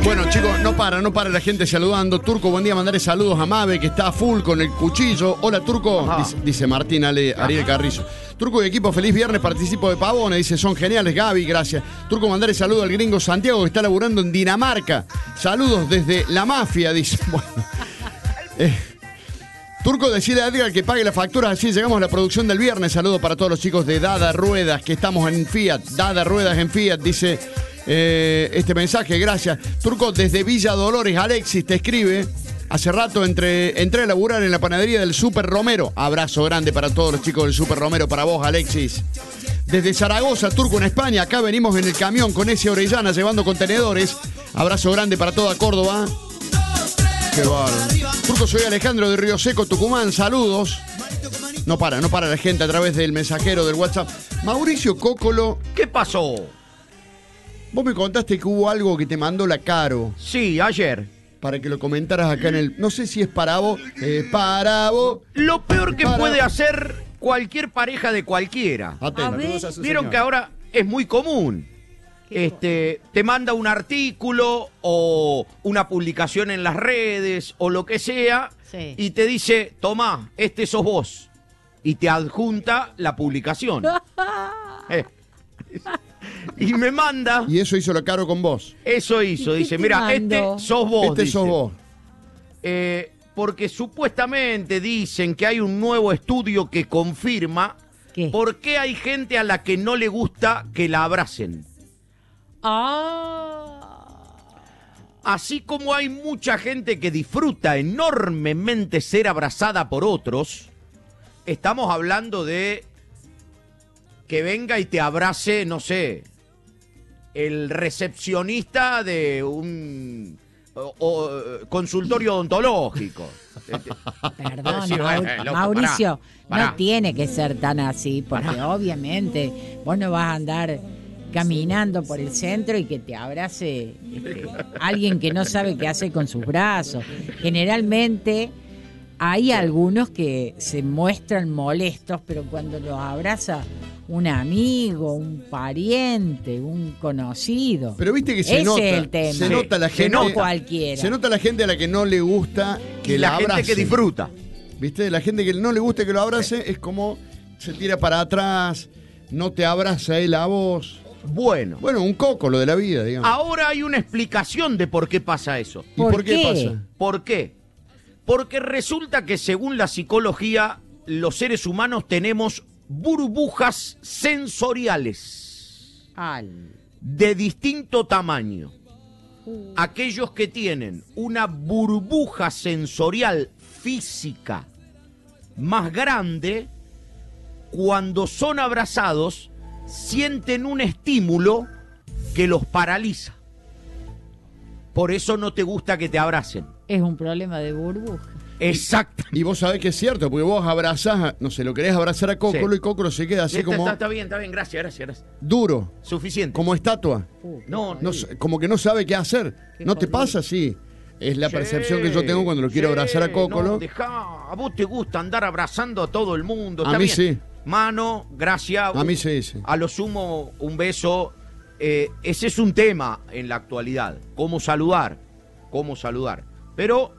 Bueno, chicos, no para la gente saludando. Turco, buen día, mandarle saludos a Mabe, que está a full con el cuchillo. Hola, Turco, dice Martín Ariel Carrizo. Turco y equipo, feliz viernes, participo de Pavones, dice, son geniales, Gaby, gracias. Turco, mandarle saludos al gringo Santiago, que está laburando en Dinamarca. Saludos desde la mafia, dice. Bueno. Turco, decide a Edgar que pague las facturas, así llegamos a la producción del viernes. Saludos para todos los chicos de Dada Ruedas, que estamos en Fiat. Dada Ruedas en Fiat, dice este mensaje, gracias. Turco, desde Villa Dolores, Alexis te escribe. Hace rato entré a laburar en la panadería del Super Romero. Abrazo grande para todos los chicos del Super Romero, para vos, Alexis. Desde Zaragoza, Turco, en España, acá venimos en el camión con ese Orellana llevando contenedores. Abrazo grande para toda Córdoba. Qué bárbaro. Turco, soy Alejandro de Río Seco, Tucumán, saludos. No para la gente a través del mensajero del WhatsApp. Mauricio Cócolo. ¿Qué pasó? Vos me contaste que hubo algo que te mandó la Caro. Sí, ayer. Para que lo comentaras acá en el... No sé si es para vos. Para vos. Lo peor que puede hacer cualquier pareja de cualquiera. Vieron que ahora es muy común. Te manda un artículo o una publicación en las redes o lo que sea, sí, y te dice, tomá, sos vos. Y te adjunta la publicación. Y me manda. Y eso hizo la Caro con vos. Eso hizo, dice, mira, sos vos. Este dice. Sos vos. Porque supuestamente dicen que hay un nuevo estudio que confirma por qué hay gente a la que no le gusta que la abracen. Así como hay mucha gente que disfruta enormemente ser abrazada por otros, estamos hablando de que venga y te abrace, no sé, el recepcionista de un consultorio odontológico. Perdón, Mauricio, pará. No tiene que ser tan así, porque obviamente vos no vas a andar caminando por el centro y que te abrace alguien que no sabe qué hacer con sus brazos. Generalmente hay algunos que se muestran molestos, pero cuando los abraza un amigo, un pariente, un conocido. Pero viste que se nota. Ese es el tema. Se nota la gente. No cualquiera. Se nota la gente a la que no le gusta que la abrace. La gente que disfruta. ¿Viste? La gente que no le gusta que lo abrace es como se tira para atrás, no te abraza él a vos. Bueno, un coco lo de la vida, digamos. Ahora hay una explicación de por qué pasa eso. ¿Y por qué pasa? ¿Por qué? Porque resulta que según la psicología, los seres humanos tenemos burbujas sensoriales de distinto tamaño. Aquellos que tienen una burbuja sensorial física más grande, cuando son abrazados, sienten un estímulo que los paraliza. Por eso no te gusta que te abracen. Es un problema de burbuja. Exacto. Y vos sabés que es cierto, porque vos abrazás, no sé, lo querés abrazar a Cócolo, sí, y Cócolo se queda así como... Está bien, gracias. Duro. Suficiente. Como estatua. No, como que no sabe qué hacer. ¿No te pasa? Sí. Es la percepción que yo tengo cuando lo quiero abrazar a Cócolo. No, dejá, a vos te gusta andar abrazando a todo el mundo. A mí bien. Sí. Mano, gracias. A mí sí. A lo sumo, un beso. Ese es un tema en la actualidad. Cómo saludar. Pero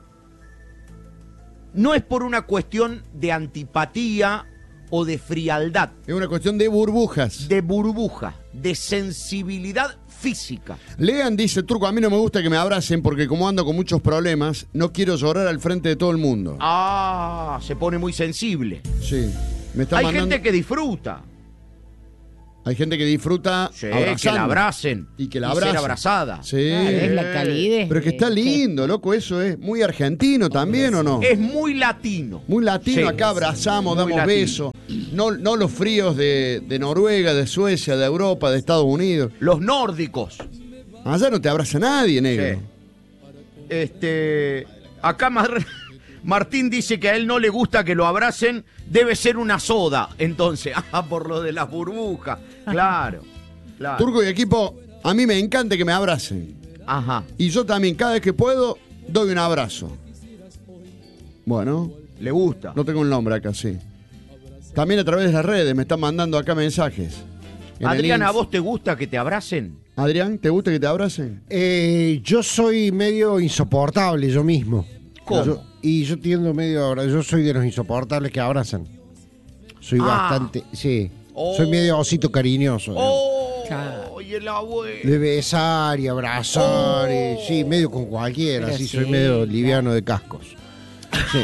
no es por una cuestión de antipatía o de frialdad. Es una cuestión de burbujas. De burbuja, de sensibilidad física. Lean dice, Turco, a mí no me gusta que me abracen porque como ando con muchos problemas, no quiero llorar al frente de todo el mundo. Se pone muy sensible. Sí. Hay gente que disfruta. Hay gente que disfruta abrazando. Que la abracen. Y que la abracen. Ser abrazada. Sí. Es la calidez. Pero que está lindo, loco, eso es muy argentino también, ¿o no? Es muy latino. Muy latino, sí. Acá abrazamos, damos besos. No los fríos de Noruega, de Suecia, de Europa, de Estados Unidos. Los nórdicos. Allá no te abraza nadie, negro. Sí. Acá Martín dice que a él no le gusta que lo abracen, debe ser una soda, entonces, por lo de las burbujas, claro. Turco y equipo, a mí me encanta que me abracen. Ajá. Y yo también, cada vez que puedo, doy un abrazo. Bueno. Le gusta. No tengo el nombre acá, sí. También a través de las redes me están mandando acá mensajes. Adrián, ¿a vos te gusta que te abracen? Adrián, ¿te gusta que te abracen? Yo soy medio insoportable yo mismo. ¿Cómo? Yo tiendo yo soy de los insoportables que abrazan. Soy bastante, sí. Soy medio osito cariñoso. Y el abuelo. De besar y abrazar, sí, medio con cualquiera, así sí. Soy medio liviano de cascos. Sí.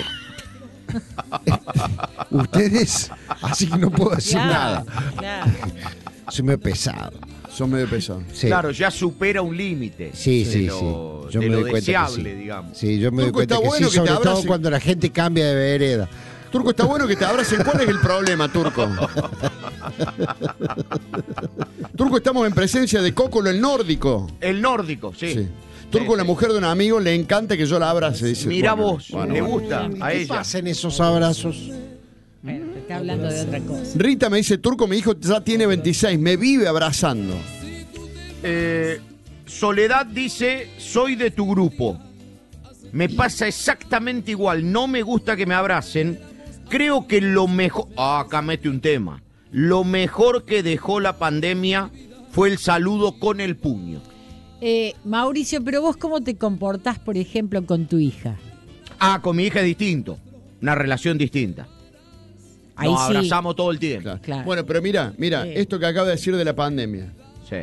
Ustedes, así que no puedo decir nada. Claro. Soy medio pesado. Son medio pesados. Sí. Claro, ya supera un límite. Sí. Yo me doy cuenta deseable, que sí. digamos. Sí, yo me doy Turco, cuenta que bueno sí, que sobre todo cuando la gente cambia de vereda. Turco, está bueno que te abracen. ¿Cuál es el problema, Turco? Turco, estamos en presencia de Cócolo, el nórdico. El nórdico, sí. Turco, la mujer de un amigo, le encanta que yo la abrace. Dice, Mira vos, le gusta a ¿Qué ella. pasan esos abrazos? Bueno, te está hablando de otra cosa. Rita me dice, Turco, mi hijo ya tiene 26, me vive abrazando. Soledad dice, soy de tu grupo. Me pasa exactamente igual, no me gusta que me abracen. Creo que lo mejor... acá mete un tema. Lo mejor que dejó la pandemia fue el saludo con el puño. Mauricio, pero vos ¿cómo te comportás, por ejemplo, con tu hija? Con mi hija es distinto. Una relación distinta. Ahí Nos sí. abrazamos todo el tiempo. Claro. Bueno, pero mira, esto que acaba de decir de la pandemia. Sí.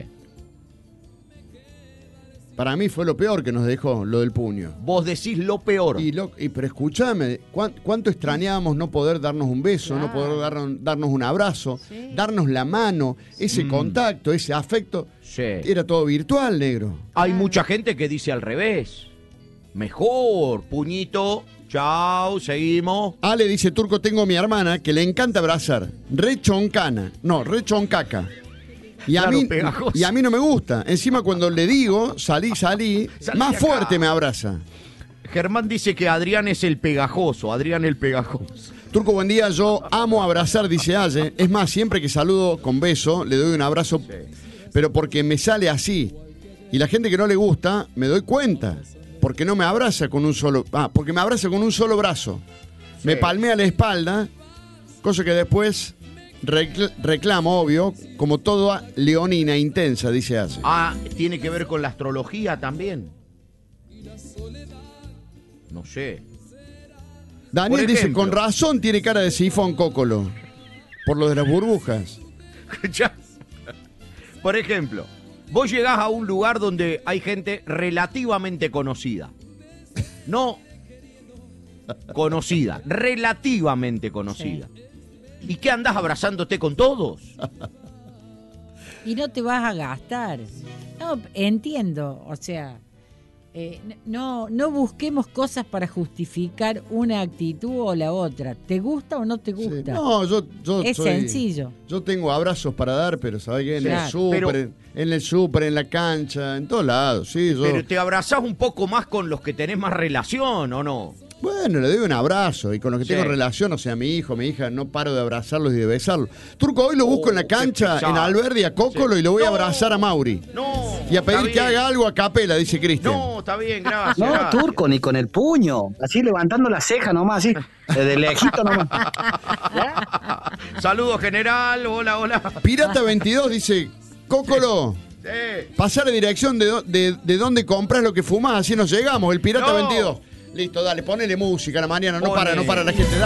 Para mí fue lo peor que nos dejó, lo del puño. Vos decís lo peor. Pero escúchame, ¿cuánto extrañábamos no poder darnos un beso, Claro. no poder darnos un abrazo, Sí. darnos la mano, ese contacto, ese afecto? Sí. Era todo virtual, negro. Hay mucha gente que dice al revés. Mejor, puñito, chao, seguimos. Ale dice, Turco, tengo a mi hermana que le encanta abrazar. Re choncaca. Y a, Claro, pegajoso. y a mí no me gusta. Encima cuando le digo, salí, Salí más de acá. fuerte me abraza. Germán dice que Adrián es el pegajoso. Adrián el pegajoso. Turco, buen día, yo amo abrazar, dice Ale. Es más, siempre que saludo con beso, le doy un abrazo, pero porque me sale así. Y la gente que no le gusta, me doy cuenta. Porque no me abraza con un solo... porque me abraza con un solo brazo. Sí. Me palmea la espalda, cosa que después reclamo, obvio, como toda leonina intensa, dice Ace. ¿Tiene que ver con la astrología también? No sé. Daniel por dice, ejemplo. con razón tiene cara de sifón Cócolo. Por lo de las burbujas. Ya. Por ejemplo, vos llegás a un lugar donde hay gente relativamente conocida. No conocida, relativamente conocida. ¿Y qué andás abrazándote con todos? Y no te vas a gastar. No, entiendo, o sea, no busquemos cosas para justificar una actitud o la otra. ¿Te gusta o no te gusta? Sí. No, yo es sencillo. Yo tengo abrazos para dar, pero ¿sabes qué? En Claro. el súper, en el súper, en la cancha, en todos lados. Sí, Pero te abrazás un poco más con los que tenés más relación, ¿o no? Bueno, le doy un abrazo y con los que Sí. tengo relación, o sea, mi hijo, mi hija, no paro de abrazarlos y de besarlos. Turco, hoy lo busco en la cancha, qué en pesado. Alberdi, a Cócolo, y lo voy a abrazar a Mauri. No. Y a pedir está que bien. haga algo a capela, dice Cristian. No, está bien, gracias. No, gracias. Turco, ni con el puño. Así levantando la ceja nomás, así. De lejito nomás. Saludos, general. Hola. Pirata 22 dice, Cócolo, pasar la dirección de dónde compras lo que fumás, así nos llegamos, el Pirata No. 22. Listo, dale, ponele música a la mañana, no Pone. para la gente.